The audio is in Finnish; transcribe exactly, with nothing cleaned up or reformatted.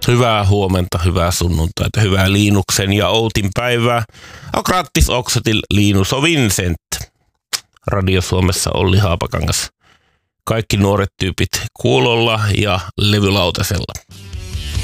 Hyvää huomenta, hyvää sunnuntaita, hyvää Liinuksen ja Outin päivää. Akrattis oksatil Linus o Vincent. Radio Suomessa Olli Haapakangas. Kaikki nuoret tyypit kuulolla ja levylautasella.